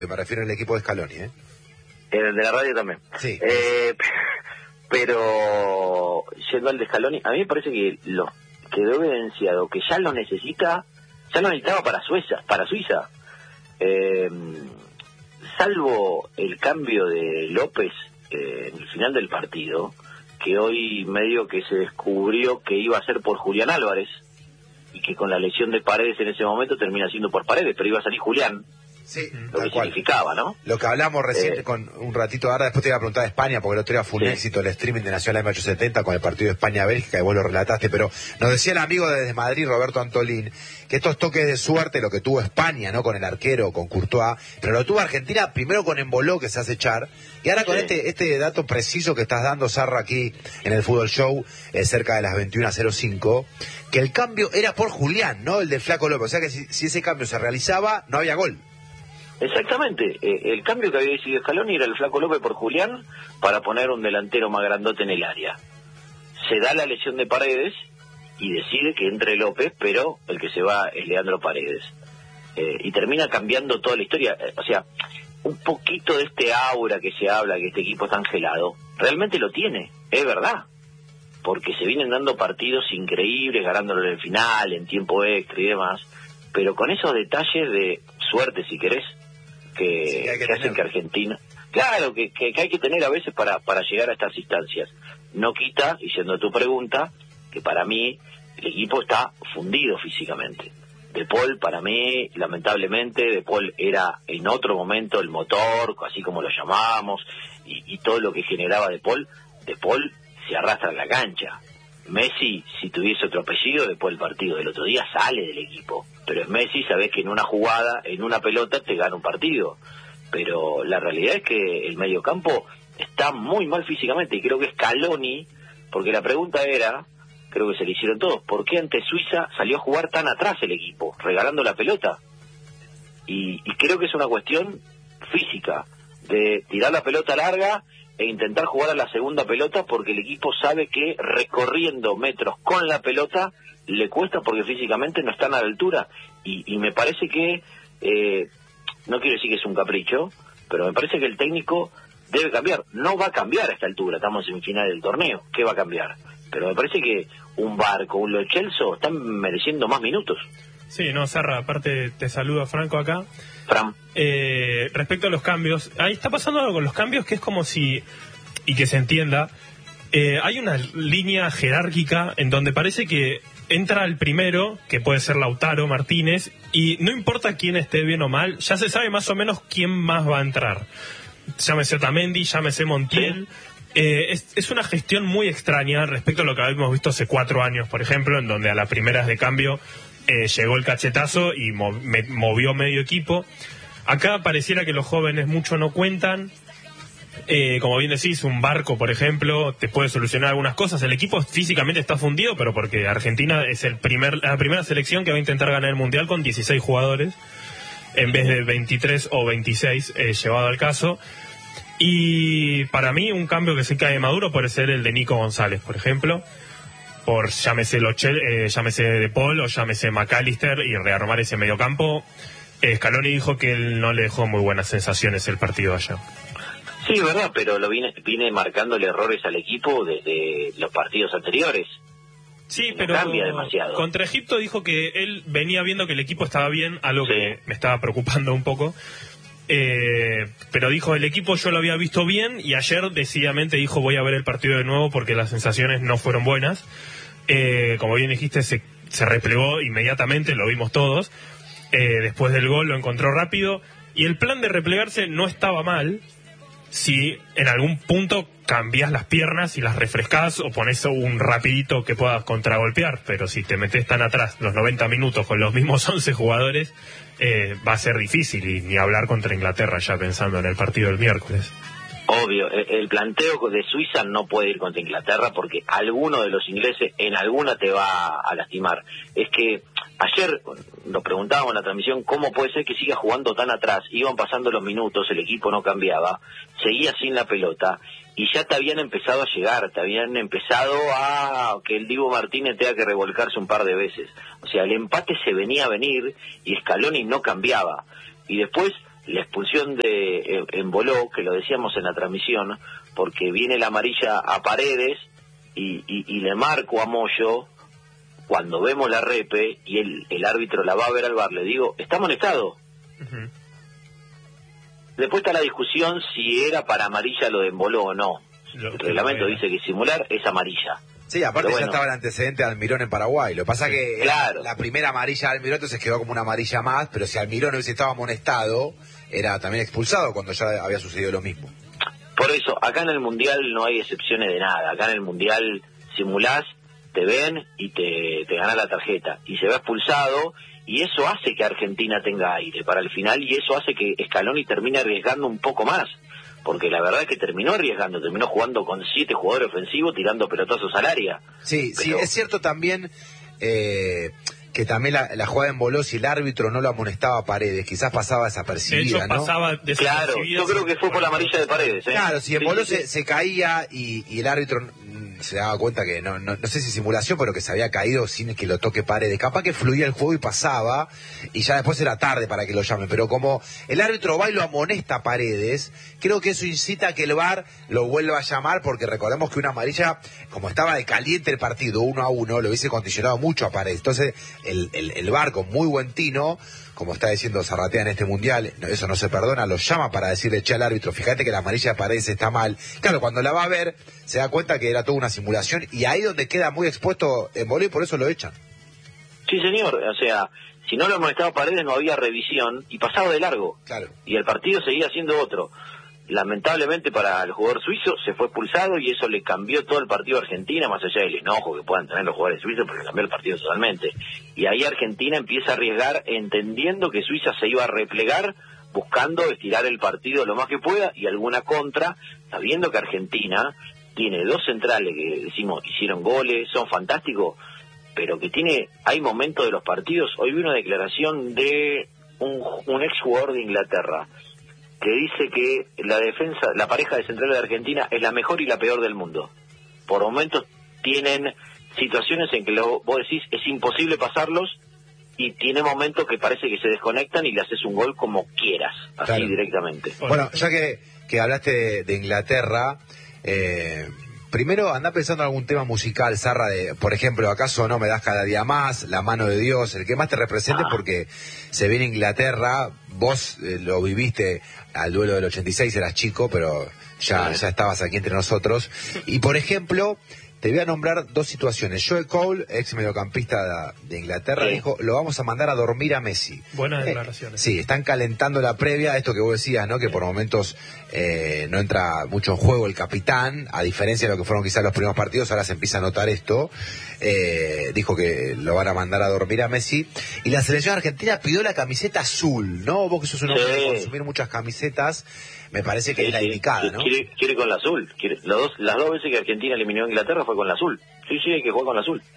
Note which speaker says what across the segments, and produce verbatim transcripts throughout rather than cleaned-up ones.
Speaker 1: Me refiero al equipo de Scaloni, ¿eh?
Speaker 2: El de la radio también.
Speaker 1: Sí.
Speaker 2: Eh, pero, yendo al de Scaloni, a mí me parece que lo quedó evidenciado que ya lo necesita, ya lo necesitaba para Suiza, para Suiza. Eh, salvo el cambio de López eh, en el final del partido, que hoy medio que se descubrió que iba a ser por Julián Álvarez, y que con la lesión de Paredes en ese momento termina siendo por Paredes, pero iba a salir Julián.
Speaker 1: Sí,
Speaker 2: lo
Speaker 1: tal
Speaker 2: que
Speaker 1: cual.
Speaker 2: significaba, ¿no?
Speaker 1: Lo que hablamos recién
Speaker 2: Eh,
Speaker 1: con un ratito, ahora después te iba a preguntar de España, porque el otro día fue un
Speaker 2: sí.
Speaker 1: éxito el streaming de Nacional M ochocientos setenta con el partido de España-Bélgica, y vos lo relataste, pero nos decía el amigo desde Madrid, Roberto Antolín, que estos toques de suerte, lo que tuvo España, ¿no? Con el arquero, con Courtois, pero lo tuvo Argentina primero con Emboló, que se hace echar, y ahora con
Speaker 2: Sí.
Speaker 1: este este dato preciso que estás dando, Sarra, aquí en el Fútbol Show, eh, cerca de las veintiuna cero cinco, que el cambio era por Julián, ¿no? El del Flaco López, o sea que si, si ese cambio se realizaba, no había gol.
Speaker 2: Exactamente, eh, el cambio que había decidido Scaloni era el Flaco López por Julián para poner un delantero más grandote en el área. Se da la lesión de Paredes y decide que entre López, pero el que se va es Leandro Paredes. Eh, y termina cambiando toda la historia. Eh, o sea, un poquito de este aura que se habla, que este equipo está angelado, realmente lo tiene, es verdad. Porque se vienen dando partidos increíbles, ganándolo en el final, en tiempo extra y demás, pero con esos detalles de suerte, si querés, que,
Speaker 1: sí, que,
Speaker 2: que hacen que Argentina, claro, que, que, que hay que tener a veces para, para llegar a estas instancias. No quita, y siendo tu pregunta, que para mí el equipo está fundido físicamente. De Paul, para mí, lamentablemente, De Paul era en otro momento el motor, así como lo llamábamos, y, y todo lo que generaba De Paul. De Paul se arrastra en la cancha. Messi, si tuviese otro apellido, después del partido del otro día sale del equipo. Pero es Messi, sabés que en una jugada, en una pelota, te gana un partido. Pero la realidad es que el mediocampo está muy mal físicamente, y creo que Scaloni, porque la pregunta era, creo que se le hicieron todos, ¿por qué ante Suiza salió a jugar tan atrás el equipo, regalando la pelota? Y, y creo que es una cuestión física, de tirar la pelota larga e intentar jugar a la segunda pelota, porque el equipo sabe que recorriendo metros con la pelota le cuesta, porque físicamente no están a la altura. Y, y me parece que, eh, no quiero decir que es un capricho, pero me parece que el técnico debe cambiar. No va a cambiar a esta altura, estamos en final del torneo, ¿qué va a cambiar? Pero me parece que un Barco, un Lo Celso están mereciendo más minutos.
Speaker 3: Sí, no, Sarra, aparte te saludo a Franco acá.
Speaker 2: Fran.
Speaker 3: Eh, respecto a los cambios, ahí está pasando algo con los cambios que es como si, y que se entienda, eh, hay una línea jerárquica en donde parece que entra el primero, que puede ser Lautaro Martínez, y no importa quién esté bien o mal, ya se sabe más o menos quién más va a entrar. Llámese Otamendi, llámese Montiel.
Speaker 2: Sí.
Speaker 3: Eh, es, es una gestión muy extraña respecto a lo que habíamos visto hace cuatro años, por ejemplo, en donde a las primeras de cambio eh, llegó el cachetazo y mov, me, movió medio equipo. Acá pareciera que los jóvenes mucho no cuentan. Eh, como bien decís, un Barco, por ejemplo, te puede solucionar algunas cosas. El equipo físicamente está fundido, pero porque Argentina es el primer, la primera selección que va a intentar ganar el Mundial con dieciséis jugadores, en vez de veintitrés o veintiséis, eh, llevado al caso. Y para mí un cambio que se cae maduro puede ser el de Nico González, por ejemplo, por llámese Lochel, eh, llámese De Paul o llámese McAllister, y rearmar ese mediocampo. Eh, Scaloni dijo que él no le dejó muy buenas sensaciones el partido allá.
Speaker 2: Sí, es verdad, pero lo viene, viene marcándole errores al equipo desde los partidos anteriores.
Speaker 3: Sí,
Speaker 2: no
Speaker 3: pero
Speaker 2: cambia demasiado.
Speaker 3: Contra Egipto dijo que él venía viendo que el equipo estaba bien, algo
Speaker 2: sí.
Speaker 3: que me estaba preocupando un poco. Eh, pero dijo, el equipo yo lo había visto bien, y ayer decididamente dijo, voy a ver el partido de nuevo porque las sensaciones no fueron buenas. Eh, como bien dijiste, se, se replegó inmediatamente, lo vimos todos. Eh, después del gol lo encontró rápido, y el plan de replegarse no estaba mal si en algún punto cambias las piernas y las refrescas o pones un rapidito que puedas contragolpear, pero si te metes tan atrás los noventa minutos con los mismos once jugadores, eh, va a ser difícil, y ni hablar contra Inglaterra ya pensando en el partido del miércoles.
Speaker 2: Obvio, el planteo de Suiza no puede ir contra Inglaterra porque alguno de los ingleses en alguna te va a lastimar. Es que ayer nos preguntábamos en la transmisión cómo puede ser que siga jugando tan atrás. Iban pasando los minutos, el equipo no cambiaba, seguía sin la pelota y ya te habían empezado a llegar, te habían empezado a que el Dibu Martínez tenga que revolcarse un par de veces. O sea, el empate se venía a venir y Scaloni no cambiaba. Y después la expulsión de Embolo, que lo decíamos en la transmisión, porque viene la amarilla a Paredes y, y, y le marco a Moyo, cuando vemos la repe y el, el árbitro la va a ver al V A R, le digo, está amonestado. Uh-huh. Después está la discusión si era para amarilla lo de Embolo o no. Lo, el reglamento dice que simular es amarilla.
Speaker 1: Sí, aparte bueno, ya estaba el antecedente de Almirón en Paraguay. Lo que pasa es que claro. la primera amarilla de Almirón entonces quedó como una amarilla más, pero si Almirón hubiese estado amonestado, era también expulsado cuando ya había sucedido lo mismo.
Speaker 2: Por eso, acá en el Mundial no hay excepciones de nada. Acá en el Mundial simulás, te ven y te, te ganan la tarjeta. Y se va expulsado, y eso hace que Argentina tenga aire para el final, y eso hace que Scaloni termine arriesgando un poco más. Porque la verdad es que terminó arriesgando, terminó jugando con siete jugadores ofensivos, tirando pelotazos al área.
Speaker 1: Sí, pero... sí, es cierto también eh, que también la, la jugada en Boló, si el árbitro no lo amonestaba a Paredes, quizás pasaba desapercibida, de hecho,
Speaker 3: ¿no? Pasaba desapercibida.
Speaker 2: Claro, yo creo que fue por la amarilla de Paredes. ¿eh?
Speaker 1: Claro, si en
Speaker 2: sí,
Speaker 1: Boló
Speaker 2: sí,
Speaker 1: se,
Speaker 2: sí.
Speaker 1: se caía y, y el árbitro se daba cuenta que no, no no sé si simulación, pero que se había caído sin que lo toque Paredes. Capaz que fluía el juego y pasaba, y ya después era tarde para que lo llamen. Pero como el árbitro va y lo amonesta a Paredes, creo que eso incita a que el V A R lo vuelva a llamar, porque recordemos que una amarilla, como estaba de caliente el partido, uno a uno, lo hubiese condicionado mucho a Paredes. Entonces, el, el, el V A R con muy buen tino, como está diciendo Zarratea en este Mundial, eso no se perdona, lo llama para decirle, che, al árbitro, fíjate que la amarilla de Paredes está mal. Claro, cuando la va a ver, se da cuenta que era toda una simulación, y ahí donde queda muy expuesto en Boló, y por eso lo echan.
Speaker 2: Sí, señor, o sea, si no lo amonestaba Paredes no había revisión, y pasaba de largo.
Speaker 1: Claro.
Speaker 2: Y el partido seguía siendo otro. Lamentablemente para el jugador suizo se fue expulsado, y eso le cambió todo el partido a Argentina, más allá del enojo que puedan tener los jugadores suizos, porque cambió el partido totalmente. Y ahí Argentina empieza a arriesgar, entendiendo que Suiza se iba a replegar, buscando estirar el partido lo más que pueda, y alguna contra, sabiendo que Argentina tiene dos centrales que decimos hicieron goles, son fantásticos, pero que tiene, hay momentos de los partidos. Hoy vi una declaración de un, un ex jugador de Inglaterra que dice que la defensa, la pareja de centrales de Argentina es la mejor y la peor del mundo. Por momentos tienen situaciones en que lo, vos decís es imposible pasarlos, y tiene momentos que parece que se desconectan y le haces un gol como quieras, así claro. directamente.
Speaker 1: Bueno, ya que, que hablaste de, de Inglaterra, eh, primero anda pensando en algún tema musical, Zarra, de, por ejemplo, ¿acaso no me das cada día más? La mano de Dios, el que más te represente, ah. porque se viene Inglaterra, vos eh, lo viviste al duelo del ochenta y seis, eras chico, pero ya, ya estabas aquí entre nosotros. Y por ejemplo, te voy a nombrar dos situaciones. Joe Cole, ex mediocampista de, de Inglaterra, sí. dijo, lo vamos a mandar a dormir a Messi.
Speaker 3: Buenas declaraciones.
Speaker 1: Eh, sí, están calentando la previa, esto que vos decías, ¿no? Que por momentos eh, no entra mucho en juego el capitán, a diferencia de lo que fueron quizás los primeros partidos, ahora se empieza a notar esto. Eh, dijo que lo van a mandar a dormir a Messi. Y la selección argentina pidió la camiseta azul, ¿no? Vos que sos un hombre sí. de consumir muchas camisetas, me parece que sí, es la sí. indicada, ¿no?
Speaker 2: Quiere, quiere con la azul. Quiere, las, dos, las dos veces que Argentina eliminó a Inglaterra fue con la azul. Sí, sí, hay que jugar con la azul.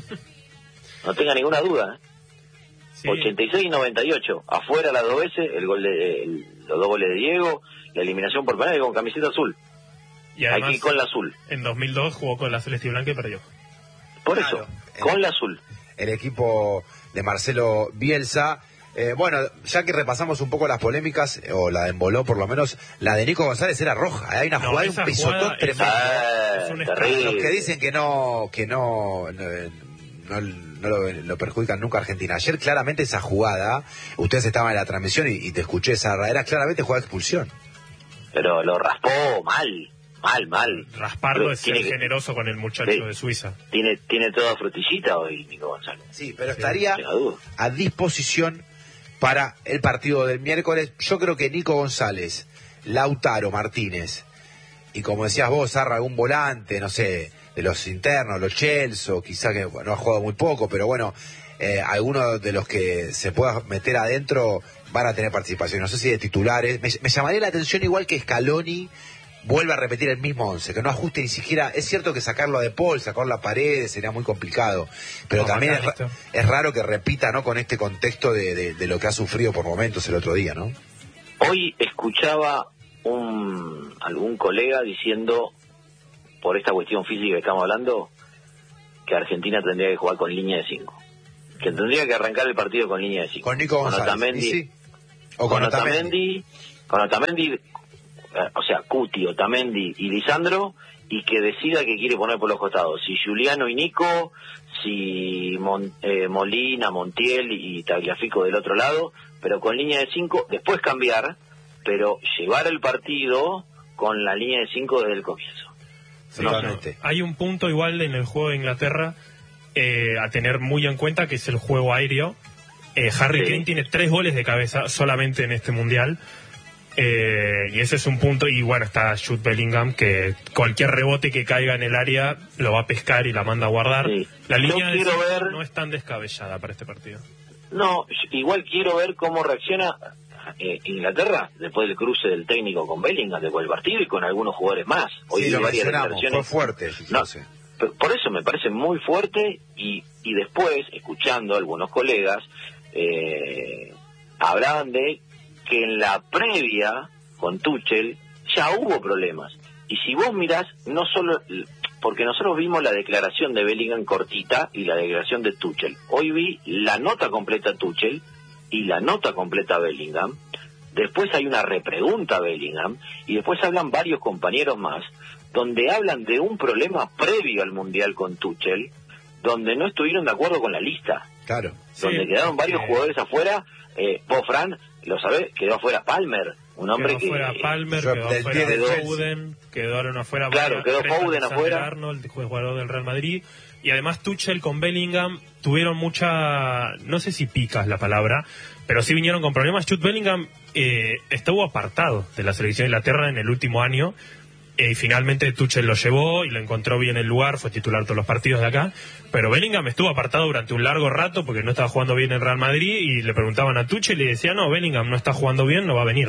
Speaker 2: No tenga ninguna duda, ¿eh? Sí. ochenta y seis y noventa y ocho. Afuera las dos veces, el gol de, el, los dos goles de Diego, la eliminación por penal con camiseta azul.
Speaker 3: Y además,
Speaker 2: aquí con la azul.
Speaker 3: En dos mil dos jugó con la celeste y blanca y perdió.
Speaker 2: Por claro, eso, el, con la azul.
Speaker 1: El equipo de Marcelo Bielsa. Eh, bueno, ya que repasamos un poco las polémicas, o la de Embolo por lo menos, la de Nico González era roja. Hay una no, jugada, un pisotón tremendo.
Speaker 2: Es, es
Speaker 1: Los que dicen que no, que no, no, no, no lo, lo perjudican nunca a Argentina. Ayer claramente esa jugada, ustedes estaban en la transmisión y, y te escuché esa, era claramente jugada de expulsión.
Speaker 2: Pero lo raspó mal. Mal, mal.
Speaker 3: Rasparlo pero es ser que, generoso con el muchacho sí, de Suiza.
Speaker 2: Tiene tiene toda frutillita hoy Nico González.
Speaker 1: Sí, pero estaría sí, a disposición para el partido del miércoles. Yo creo que Nico González, Lautaro Martínez, y como decías vos, Zarra, algún volante, no sé, de los internos, los Chelsea, quizá que no ha jugado muy poco, pero bueno, eh, algunos de los que se pueda meter adentro van a tener participación. No sé si de titulares. Me, me llamaría la atención igual que Scaloni vuelve a repetir el mismo once, que no ajuste ni siquiera. Es cierto que sacarlo a De Paul, sacarlo a Paredes sería muy complicado, pero no, también es, es raro que repita, ¿no? Con este contexto de, de, de lo que ha sufrido por momentos el otro día, ¿no?
Speaker 2: Hoy escuchaba un algún colega diciendo, por esta cuestión física que estamos hablando, que Argentina tendría que jugar con línea de cinco, que tendría que arrancar el partido con línea de cinco.
Speaker 1: Con Nico González.
Speaker 2: Con Otamendi,
Speaker 1: sí. O con,
Speaker 2: con
Speaker 1: Otamendi.
Speaker 2: Otamendi, con Otamendi, eh, o sea, Cuti, Otamendi y Lisandro, y que decida que quiere poner por los costados, si Giuliano y Nico, si Mon, eh, Molina, Montiel y Tagliafico del otro lado, pero con línea de cinco, después cambiar, pero llevar el partido con la línea de cinco desde el comienzo.
Speaker 3: Sí, no, hay un punto igual en el juego de Inglaterra eh, a tener muy en cuenta, que es el juego aéreo. eh, Harry sí. Kane tiene tres goles de cabeza solamente en este mundial. Eh, y ese es un punto, y bueno, está Jude Bellingham, que cualquier rebote que caiga en el área lo va a pescar y la manda a guardar. Sí. La línea de ver... no es tan descabellada para este partido.
Speaker 2: No, igual quiero ver cómo reacciona eh, Inglaterra después del cruce del técnico con Bellingham después del partido y con algunos jugadores más.
Speaker 1: Hoy sí, lo mencionamos, fue fuerte.
Speaker 2: No, por eso me parece muy fuerte, y, y después, escuchando a algunos colegas, eh, hablaban de que en la previa con Tuchel ya hubo problemas. Y si vos mirás, no solo, porque nosotros vimos la declaración de Bellingham cortita y la declaración de Tuchel. Hoy vi la nota completa Tuchel y la nota completa Bellingham. Después hay una repregunta a Bellingham y después hablan varios compañeros más, donde hablan de un problema previo al Mundial con Tuchel, donde no estuvieron de acuerdo con la lista.
Speaker 1: Claro.
Speaker 2: Donde sí, quedaron varios eh... jugadores afuera. Eh, vos, Fran, lo sabés, quedó afuera Palmer, un hombre
Speaker 3: quedó
Speaker 2: que...
Speaker 3: Fuera Palmer,
Speaker 1: yo,
Speaker 3: quedó afuera Foden, quedaron afuera...
Speaker 2: Claro, quedó Foden afuera.
Speaker 3: Arnold, jugador del Real Madrid, y además Tuchel con Bellingham tuvieron mucha... no sé si pica es la palabra, pero sí vinieron con problemas. Jude Bellingham eh, estuvo apartado de la selección de Inglaterra en el último año, y finalmente Tuchel lo llevó y lo encontró bien en el lugar, fue titular todos los partidos de acá, pero Bellingham estuvo apartado durante un largo rato porque no estaba jugando bien en Real Madrid, y le preguntaban a Tuchel y decía, no, Bellingham no está jugando bien, no va a venir.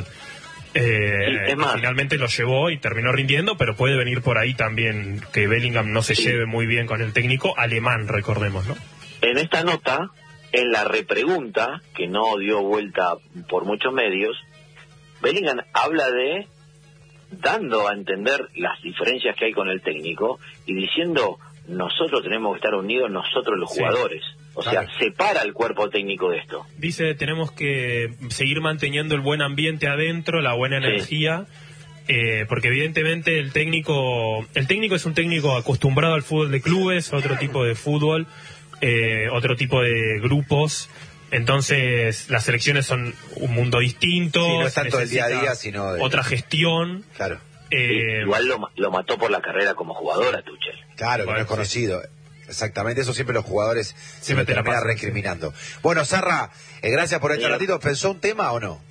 Speaker 3: Eh,
Speaker 2: sí, es más,
Speaker 3: finalmente lo llevó y terminó rindiendo, pero puede venir por ahí también que Bellingham no se sí. lleve muy bien con el técnico alemán, recordemos, ¿no?
Speaker 2: En esta nota, en la repregunta, que no dio vuelta por muchos medios, Bellingham habla de dando a entender las diferencias que hay con el técnico y diciendo, nosotros tenemos que estar unidos, nosotros los sí, jugadores. O claro. sea, separa el cuerpo técnico de esto.
Speaker 3: Dice, tenemos que seguir manteniendo el buen ambiente adentro, la buena energía, sí. eh, porque evidentemente el técnico, el técnico es un técnico acostumbrado al fútbol de clubes, otro tipo de fútbol, eh, otro tipo de grupos. Entonces las selecciones son un mundo distinto,
Speaker 1: sí, no es tanto el día a día, sino de...
Speaker 3: otra gestión.
Speaker 1: Claro.
Speaker 2: Eh, Igual lo, lo mató por la carrera como jugador a Tuchel.
Speaker 1: Claro, que no es conocido. Exactamente, eso siempre los jugadores se me terminan recriminando. Sí. Bueno, Sarra, eh, gracias por este sí. ratito. ¿Pensó un tema o no?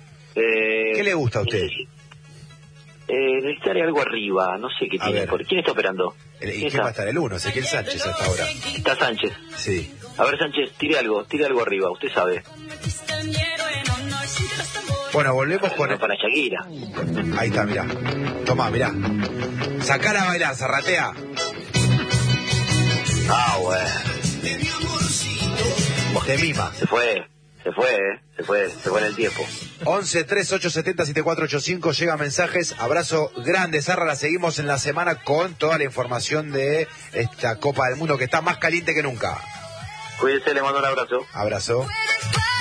Speaker 2: Eh,
Speaker 1: ¿Qué le gusta a usted?
Speaker 2: Eh, necesitaré algo arriba, no sé qué a tiene. Por... ¿Quién está operando?
Speaker 1: El, ¿Y quién, quién va a estar? El uno, Ezequiel Sánchez hasta ahora.
Speaker 2: Está Sánchez.
Speaker 1: Sí.
Speaker 2: A ver, Sánchez, tire algo, tire algo arriba, usted sabe.
Speaker 1: Bueno, volvemos con...
Speaker 2: El... Para Shakira.
Speaker 1: Ahí está, mirá. Tomá, mirá. Sacala a bailar, Zarratea.
Speaker 2: Ah, bueno.
Speaker 1: Te mima.
Speaker 2: Se fue, se fue, eh. se fue, se fue en el tiempo.
Speaker 1: once, tres, ocho, setenta, siete cuatro ocho cinco, llega mensajes. Abrazo grande, Sarra. La seguimos en la semana con toda la información de esta Copa del Mundo que está más caliente que nunca.
Speaker 2: Cuídense, le mando un abrazo.
Speaker 1: Abrazo.